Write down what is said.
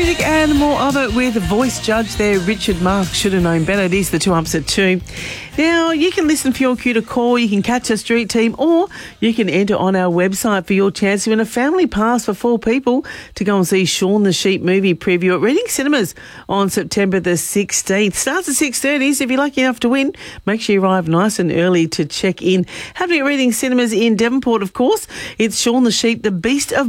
music and more of it with voice judge there, Richard Mark. Should have known better. It is the 2 Ups at 2. Now, you can listen for your cue to call, you can catch a street team, or you can enter on our website for your chance to win a family pass for 4 people to go and see Shaun the Sheep movie preview at Reading Cinemas on September the 16th. Starts at 6:30, so if you're lucky enough to win, make sure you arrive nice and early to check in. Happening at Reading Cinemas in Devonport, of course. It's Shaun the Sheep, the Beast of